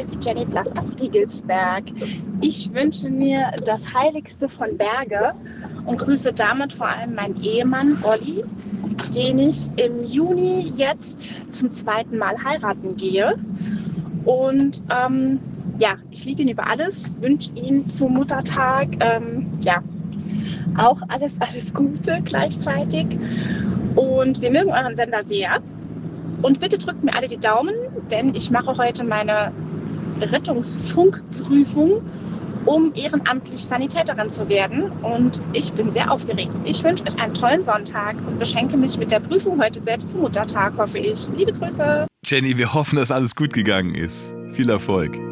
ist die Jenny Blass aus Riegelsberg. Ich wünsche mir das Heiligste von Berge und grüße damit vor allem meinen Ehemann Olli, den ich im Juni jetzt zum 2. Mal heiraten gehe. Und ich liebe ihn über alles, wünsche ihm zum Muttertag auch alles Gute gleichzeitig. Und wir mögen euren Sender sehr. Und bitte drückt mir alle die Daumen, denn ich mache heute meine Rettungsfunkprüfung, um ehrenamtlich Sanitäterin zu werden. Und ich bin sehr aufgeregt. Ich wünsche euch einen tollen Sonntag und beschenke mich mit der Prüfung heute selbst zum Muttertag, hoffe ich. Liebe Grüße. Jenny, wir hoffen, dass alles gut gegangen ist. Viel Erfolg.